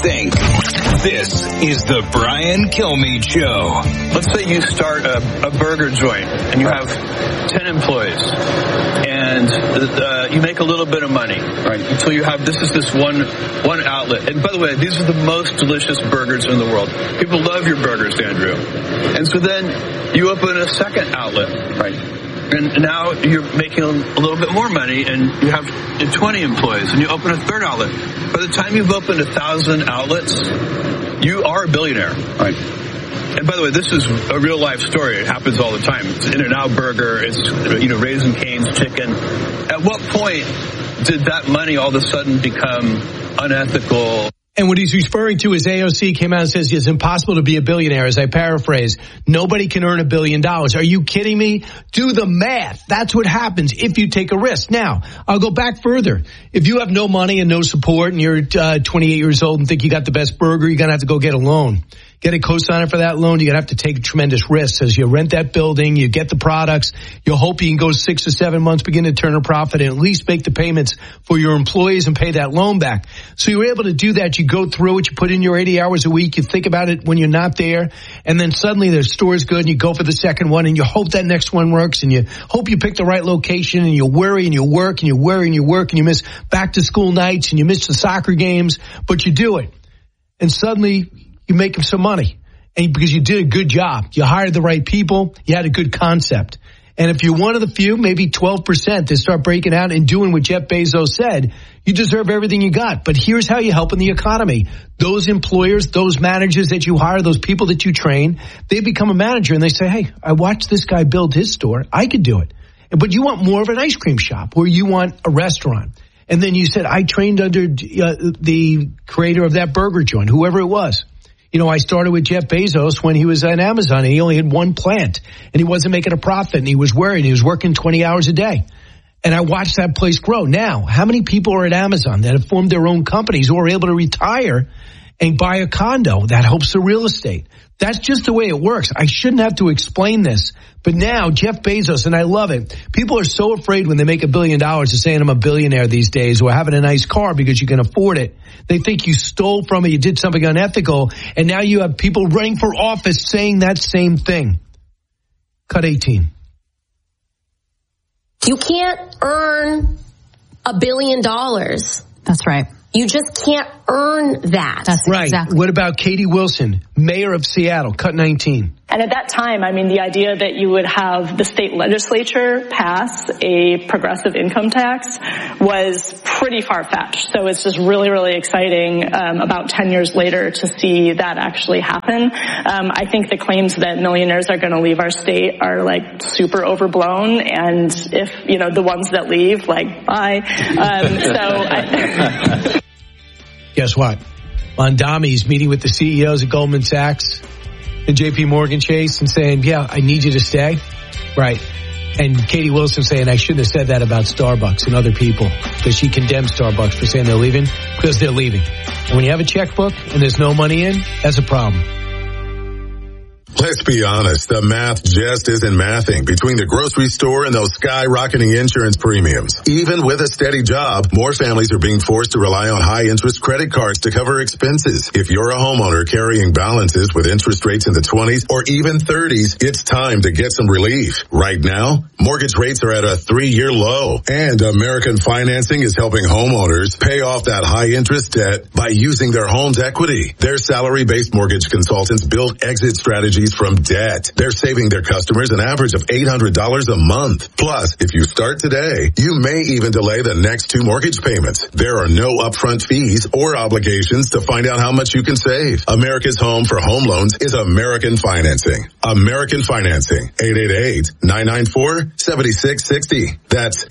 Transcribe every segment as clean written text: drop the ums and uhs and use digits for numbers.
Think. This is the Brian Kilmeade Show. Let's say you start a burger joint and you have 10 employees and you make a little bit of money, right? Until you have this one outlet. And by the way, these are the most delicious burgers in the world. People love your burgers, Andrew. And so then you open a second outlet, right? And now you're making a little bit more money, and you have 20 employees, and you open a third outlet. By the time you've opened 1,000 outlets, you are a billionaire. Right. And by the way, this is a real life story. It happens all the time. It's In-N-Out Burger. It's Raising Cane's Chicken. At what point did that money all of a sudden become unethical? And what he's referring to is AOC came out and says it's impossible to be a billionaire, as I paraphrase. Nobody can earn $1 billion. Are you kidding me? Do the math. That's what happens if you take a risk. Now, I'll go back further. If you have no money and no support and you're 28 years old and think you got the best burger, you're going to have to go get a loan. Get a co-signer for that loan. You're going to have to take tremendous risks as you rent that building, you get the products, you hope you can go 6 or 7 months, begin to turn a profit, and at least make the payments for your employees and pay that loan back. So you're able to do that. You go through it, you put in your 80 hours a week, you think about it when you're not there, and then suddenly the store's good and you go for the second one and you hope that next one works and you hope you pick the right location and you worry and you work and you worry and you work and you miss back to school nights and you miss the soccer games, but you do it. And suddenly you make some money, and because you did a good job. You hired the right people. You had a good concept. And if you're one of the few, maybe 12% that start breaking out and doing what Jeff Bezos said, you deserve everything you got. But here's how you help in the economy. Those employers, those managers that you hire, those people that you train, they become a manager and they say, hey, I watched this guy build his store. I could do it. But you want more of an ice cream shop, or you want a restaurant. And then you said, I trained under the creator of that burger joint, whoever it was. I started with Jeff Bezos when he was at Amazon, and he only had one plant, and he wasn't making a profit, and he was worried. He was working 20 hours a day. And I watched that place grow. Now, how many people are at Amazon that have formed their own companies or are able to retire and buy a condo that helps the real estate? That's just the way it works. I shouldn't have to explain this. But now, Jeff Bezos, and I love it, people are so afraid when they make $1 billion of saying I'm a billionaire these days, or having a nice car because you can afford it. They think you stole from it, you did something unethical, and now you have people running for office saying that same thing. Cut 18. You can't earn $1 billion. That's right. You just can't earn that. That's right. Exactly. What about Katie Wilson, mayor of Seattle? Cut 19. And at that time, the idea that you would have the state legislature pass a progressive income tax was pretty far-fetched. So it's just really, really exciting about 10 years later to see that actually happen. I think the claims that millionaires are going to leave our state are super overblown. And if, the ones that leave, bye. Guess what? Mondami's meeting with the CEOs of Goldman Sachs and JP Morgan Chase and saying, yeah, I need you to stay. Right. And Katie Wilson saying, I shouldn't have said that about Starbucks and other people, because she condemned Starbucks for saying they're leaving, because they're leaving. And when you have a checkbook and there's no money in, that's a problem. Let's be honest, the math just isn't mathing between the grocery store and those skyrocketing insurance premiums. Even with a steady job, more families are being forced to rely on high-interest credit cards to cover expenses. If you're a homeowner carrying balances with interest rates in the 20s or even 30s, it's time to get some relief. Right now, mortgage rates are at a 3-year low, and American Financing is helping homeowners pay off that high-interest debt by using their home's equity. Their salary-based mortgage consultants build exit strategies from debt. They're saving their customers an average of $800 a month. Plus, if you start today, you may even delay the next 2 mortgage payments. There are no upfront fees or obligations to find out how much you can save. America's home for home loans is American Financing. American Financing. 888-994-7660. That's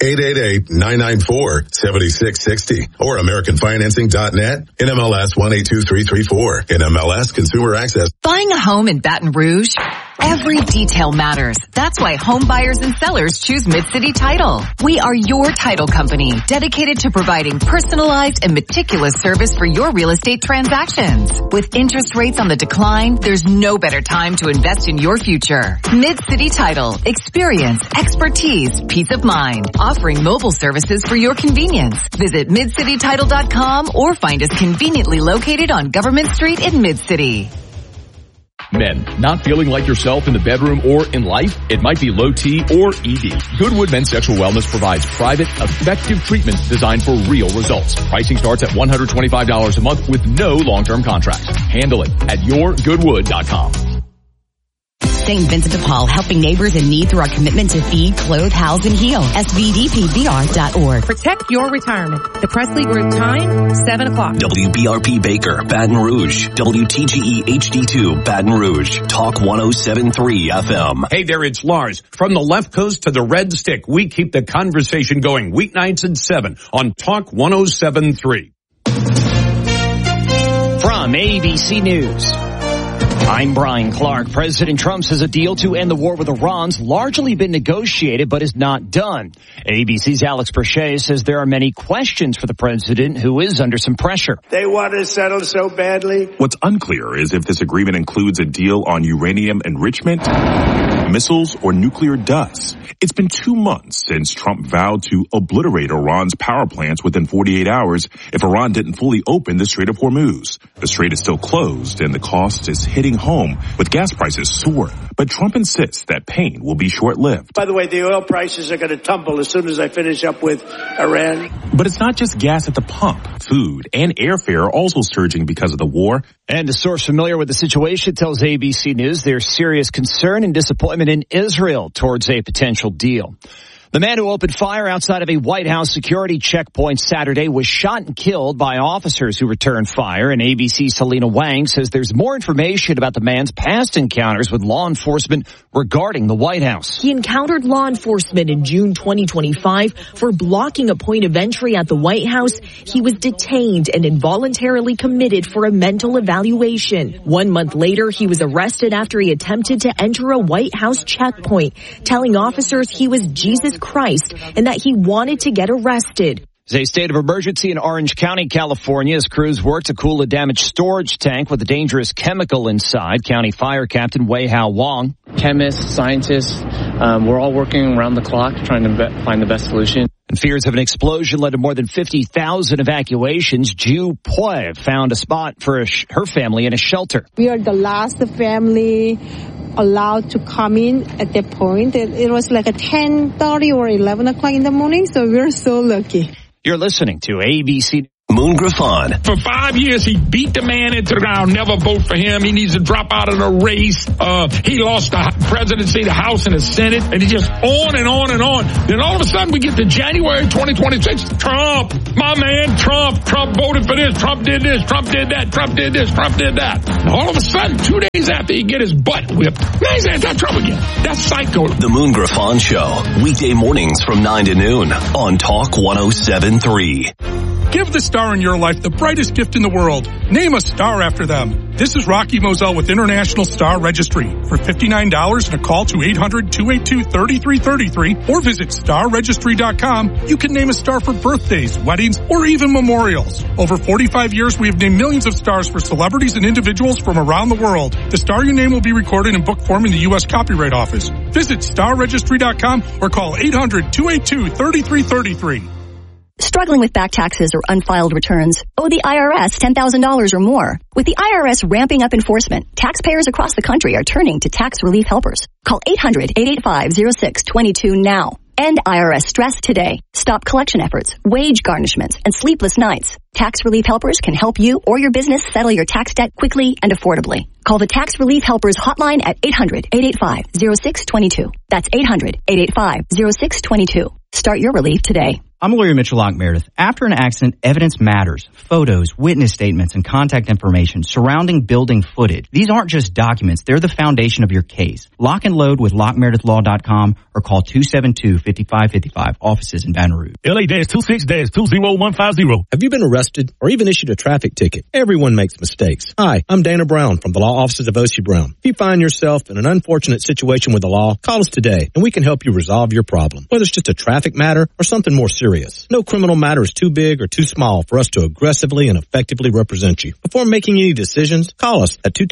888-994-7660. Or AmericanFinancing.net. NMLS 182334. NMLS Consumer Access. Buying a home in Baton Rouge? Every detail matters. That's why home buyers and sellers choose Mid-City Title. We are your title company, dedicated to providing personalized and meticulous service for your real estate transactions. With interest rates on the decline, there's no better time to invest in your future. Mid-City Title. Experience, expertise, peace of mind. Offering mobile services for your convenience. Visit midcitytitle.com or find us conveniently located on Government Street in Mid-City. Men, not feeling like yourself in the bedroom or in life? It might be low T or ED. Goodwood Men's Sexual Wellness provides private, effective treatments designed for real results. Pricing starts at $125 a month with no long-term contracts. Handle it at yourgoodwood.com. St. Vincent de Paul, helping neighbors in need through our commitment to feed, clothe, house, and heal. SVDPVR.org. Protect your retirement. The Presley Group time, 7 o'clock. WBRP Baker, Baton Rouge. WTGE HD2, Baton Rouge. Talk 107.3 FM. Hey there, it's Lars. From the left coast to the red stick, we keep the conversation going weeknights at 7 on Talk 107.3. From ABC News, I'm Brian Clark. President Trump says a deal to end the war with Iran's largely been negotiated but is not done. ABC's Alex Perche says there are many questions for the president, who is under some pressure. They want to settle so badly. What's unclear is if this agreement includes a deal on uranium enrichment, missiles, or nuclear dust. It's been 2 months since Trump vowed to obliterate Iran's power plants within 48 hours if Iran didn't fully open the Strait of Hormuz. The strait is still closed and the cost is hitting home with gas prices soaring. But Trump insists that pain will be short-lived. By the way, the oil prices are going to tumble as soon as I finish up with Iran. But it's not just gas at the pump. Food and airfare are also surging because of the war. And a source familiar with the situation tells ABC News there's serious concern and disappointment in Israel towards a potential deal. The man who opened fire outside of a White House security checkpoint Saturday was shot and killed by officers who returned fire. And ABC's Selena Wang says there's more information about the man's past encounters with law enforcement regarding the White House. He encountered law enforcement in June 2025 for blocking a point of entry at the White House. He was detained and involuntarily committed for a mental evaluation. 1 month later, he was arrested after he attempted to enter a White House checkpoint, telling officers he was Jesus Christ and that he wanted to get arrested. There's a state of emergency in Orange County, California, as crews work to cool a damaged storage tank with a dangerous chemical inside. County Fire Captain Wei Hao Wong. Chemists, scientists, we're all working around the clock trying to find the best solution. And fears of an explosion led to more than 50,000 evacuations. Ju Poi found a spot for her family in a shelter. We are the last family allowed to come in at that point. It was like a 10:30 or 11 o'clock in the morning, so we're so lucky. You're listening to ABC. Moon Griffon. For 5 years, he beat the man into the ground. Never vote for him. He needs to drop out of the race. He lost the presidency, the House, and the Senate. And he just on and on and on. Then all of a sudden, we get to January 2026. Trump, my man, Trump voted for this. Trump did this. Trump did that. Trump did this. Trump did that. And all of a sudden, 2 days after he get his butt whipped, now he's anti-Trump again. That's psycho. The Moon Griffon Show. Weekday mornings from 9 to noon on Talk 107.3. Give the star in your life the brightest gift in the world. Name a star after them. This is Rocky Moselle with International Star Registry. For $59 and a call to 800-282-3333 or visit starregistry.com, you can name a star for birthdays, weddings, or even memorials. Over 45 years, we have named millions of stars for celebrities and individuals from around the world. The star you name will be recorded in book form in the U.S. Copyright Office. Visit starregistry.com or call 800-282-3333. Struggling with back taxes or unfiled returns? Owe the IRS $10,000 or more? With the IRS ramping up enforcement, taxpayers across the country are turning to tax relief helpers. Call 800-885-0622 now. End IRS stress today. Stop collection efforts, wage garnishments, and sleepless nights. Tax relief helpers can help you or your business settle your tax debt quickly and affordably. Call the Tax Relief Helpers hotline at 800-885-0622. That's 800-885-0622. Start your relief today. I'm lawyer Mitchell Locke Meredith. After an accident, evidence matters. Photos, witness statements, and contact information surrounding building footage. These aren't just documents. They're the foundation of your case. Lock and load with LockMeredithLaw.com or call 272-5555. Offices in Baton Rouge. LA-26-20150. Have you been arrested or even issued a traffic ticket? Everyone makes mistakes. Hi, I'm Dana Brown from the law offices of O.C. Brown. If you find yourself in an unfortunate situation with the law, call us today and we can help you resolve your problem. Whether it's just a traffic matter or something more serious. No criminal matter is too big or too small for us to aggressively and effectively represent you. Before making any decisions, call us at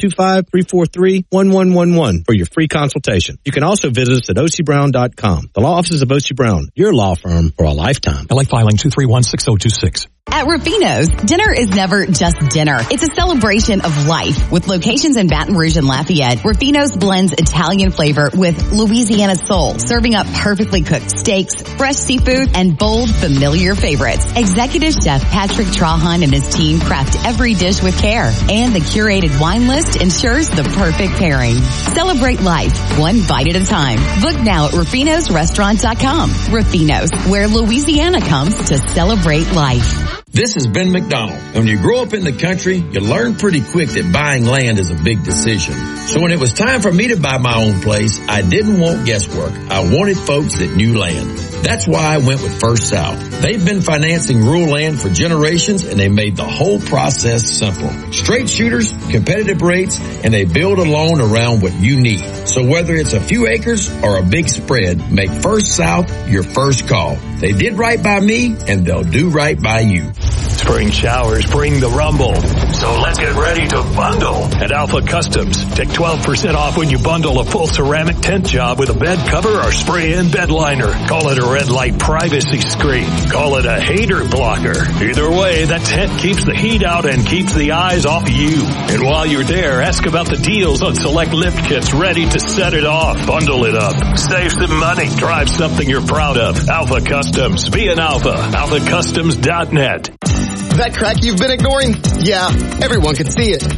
225-343-1111 for your free consultation. You can also visit us at ocbrown.com. The law offices of O.C. Brown, your law firm for a lifetime. LA filing 231-6026. At Rufino's, dinner is never just dinner. It's a celebration of life. With locations in Baton Rouge and Lafayette, Rufino's blends Italian flavor with Louisiana soul, serving up perfectly cooked steaks, fresh seafood, and bold, familiar favorites. Executive Chef Patrick Trahan and his team craft every dish with care, and the curated wine list ensures the perfect pairing. Celebrate life, one bite at a time. Book now at Rufino'sRestaurant.com. Rufino's, where Louisiana comes to celebrate life. This is Ben McDonald. When you grow up in the country, you learn pretty quick that buying land is a big decision. So when it was time for me to buy my own place, I didn't want guesswork. I wanted folks that knew land. That's why I went with First South. They've been financing rural land for generations, and they made the whole process simple. Straight shooters, competitive rates, and they build a loan around what you need. So whether it's a few acres or a big spread, make First South your first call. They did right by me, and they'll do right by you. Spring showers bring the rumble. So let's get ready to bundle at Alpha Customs. Take 12% off when you bundle a full ceramic tent job with a bed cover or spray-in bed liner. Call it a red light privacy screen. Call it a hater blocker. Either way, that tent keeps the heat out and keeps the eyes off of you. And while you're there, ask about the deals on select lift kits ready to set it off. Bundle it up. Save some money. Drive something you're proud of. Alpha Customs. Be an Alpha. AlphaCustoms.net. That crack you've been ignoring? Yeah, everyone can see it.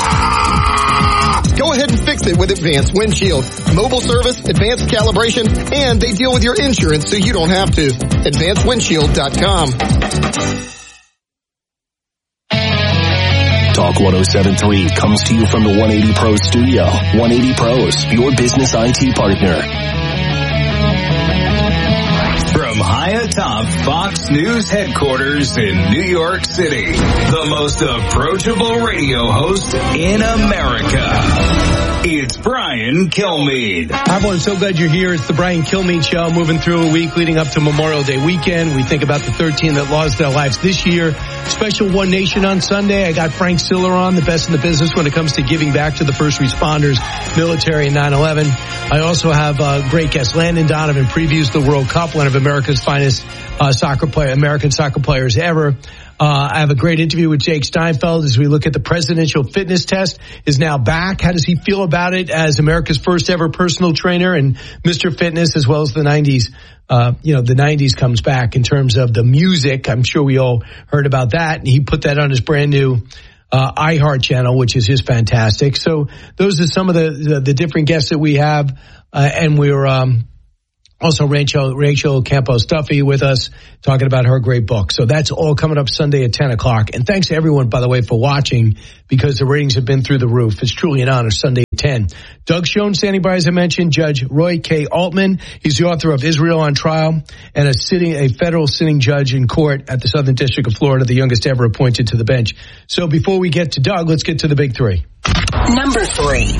Go ahead and fix it with Advanced Windshield. Mobile service, advanced calibration, and they deal with your insurance so you don't have to. AdvancedWindshield.com. Talk 107.3 comes to you from the 180 Pro studio. 180 Pros, your business IT partner. From high atop Fox News headquarters in New York City, the most approachable radio host in America. It's Brian Kilmeade. Hi, everyone. So glad you're here. It's the Brian Kilmeade Show, moving through a week leading up to Memorial Day weekend. We think about the 13 that lost their lives this year. Special One Nation on Sunday. I got Frank Siller on, the best in the business when it comes to giving back to the first responders, military, and 9/11. I also have great guest Landon Donovan previews the World Cup, one of America's finest American soccer players ever. I have a great interview with Jake Steinfeld as we look at the presidential fitness test is now back. How does he feel about it as America's first ever personal trainer and Mr. Fitness, as well as the 90s? The 90s comes back in terms of the music. I'm sure we all heard about that. And he put that on his brand new iHeart channel, which is just fantastic. So those are some of the different guests that we have. And we're, also, Rachel Campos Duffy with us talking about her great book. So that's all coming up Sunday at 10 o'clock. And thanks to everyone, by the way, for watching because the ratings have been through the roof. It's truly an honor, Sunday at 10. Doug Schoen standing by, as I mentioned, Judge Roy K. Altman. He's the author of Israel on Trial and a federal sitting judge in court at the Southern District of Florida, the youngest ever appointed to the bench. So before we get to Doug, let's get to the big three. Number 3.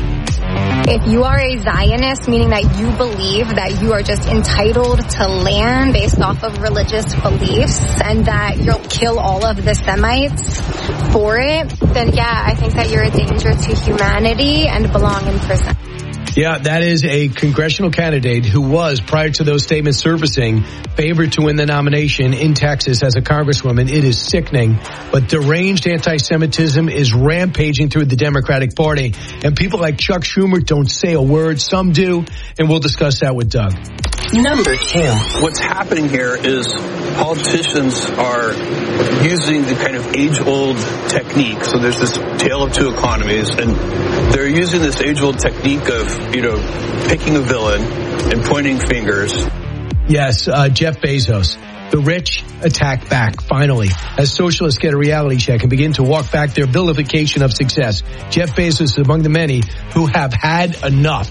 If you are a Zionist, meaning that you believe that you are just entitled to land based off of religious beliefs and that you'll kill all of the Semites for it, then yeah, I think that you're a danger to humanity and belong in prison. Yeah, that is a congressional candidate who was, prior to those statements surfacing, favored to win the nomination in Texas as a congresswoman. It is sickening, but deranged anti-Semitism is rampaging through the Democratic Party. And people like Chuck Schumer don't say a word. Some do, and we'll discuss that with Doug. Number 2. What's happening here is politicians are using the kind of age-old technique. So there's this tale of two economies, and they're using this age-old technique of, picking a villain and pointing fingers. Yes, Jeff Bezos. The rich attack back, finally, as socialists get a reality check and begin to walk back their vilification of success. Jeff Bezos is among the many who have had enough.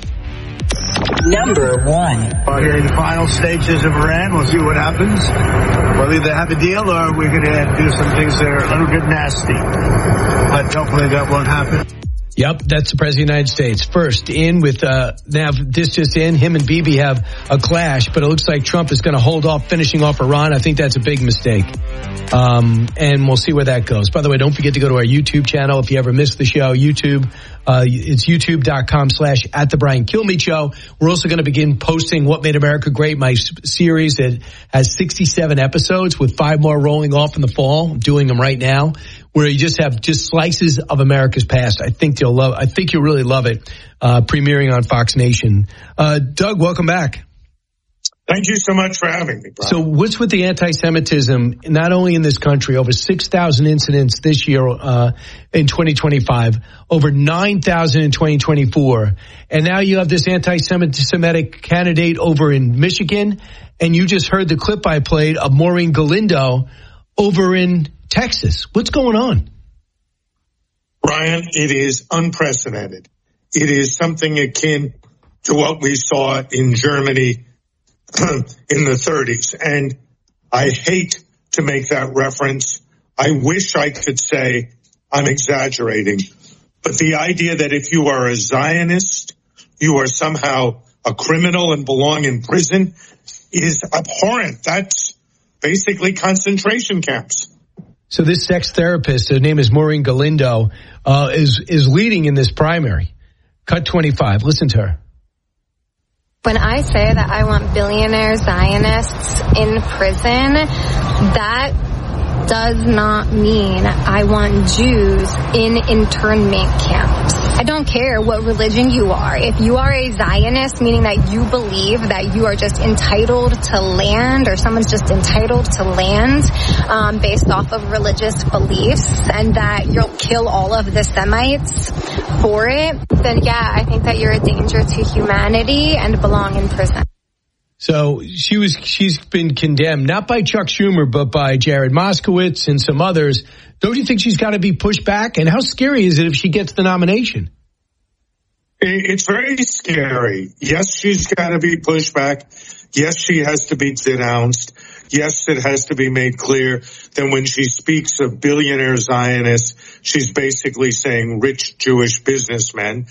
Number 1. We're here in the final stages of Iran. We'll see what happens. We'll either have a deal or we're going to do some things that are a little bit nasty. But hopefully that won't happen. Yep, that's the President of the United States. First in with, now this just in, him and Bibi have a clash, but it looks like Trump is going to hold off finishing off Iran. I think that's a big mistake. And we'll see where that goes. By the way, don't forget to go to our YouTube channel. If you ever missed the show, YouTube, it's youtube.com/@the Brian Kilmeade Show. We're also going to begin posting What Made America Great, my series that has 67 episodes with 5 more rolling off in the fall. I'm doing them right now, where you just have slices of America's past. I think you'll really love it. Premiering on Fox Nation. Doug, welcome back. Thank you so much for having me, Brian. So what's with the anti-Semitism, not only in this country, over 6,000 incidents this year in 2025, over 9,000 in 2024, and now you have this anti-Semitic candidate over in Michigan, and you just heard the clip I played of Maureen Galindo over in Texas. What's going on? Brian, it is unprecedented. It is something akin to what we saw in Germany in the 30s. And I hate to make that reference. I wish I could say I'm exaggerating. But the idea that if you are a Zionist, you are somehow a criminal and belong in prison is abhorrent. That's basically concentration camps. So this sex therapist, her name is Maureen Galindo, is leading in this primary. Cut 25. Listen to her. When I say that I want billionaire Zionists in prison, that does not mean I want Jews in internment camps. I don't care what religion you are. If you are a Zionist, meaning that you believe that you are just entitled to land, or someone's just entitled to land based off of religious beliefs, and that you'll kill all of the Semites for it, then yeah, I think that you're a danger to humanity and belong in prison. So she's been condemned, not by Chuck Schumer, but by Jared Moskowitz and some others. Don't you think she's got to be pushed back? And how scary is it if she gets the nomination? It's very scary. Yes, she's got to be pushed back. Yes, she has to be denounced. Yes, it has to be made clear that when she speaks of billionaire Zionists, she's basically saying rich Jewish businessmen.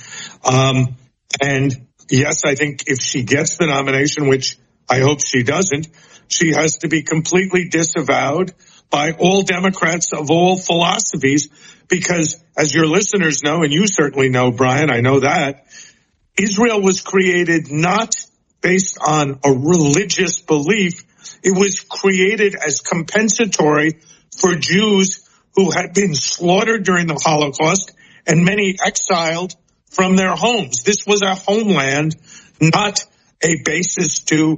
And yes, I think if she gets the nomination, which I hope she doesn't, she has to be completely disavowed by all Democrats of all philosophies, because as your listeners know, and you certainly know, Brian, I know that, Israel was created not based on a religious belief. It was created as compensatory for Jews who had been slaughtered during the Holocaust and many exiled from their homes. This was a homeland, not a basis to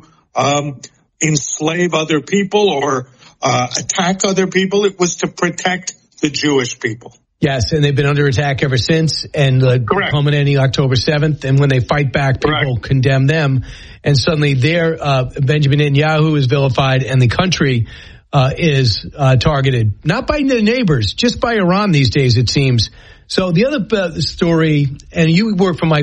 enslave other people or attack other people. It was to protect the Jewish people. Yes, and they've been under attack ever since, and culminating October 7th. And when they fight back, people condemn them. And suddenly Benjamin Netanyahu is vilified, and the country is targeted, not by the neighbors, just by Iran these days, it seems. So the other story, and you work for my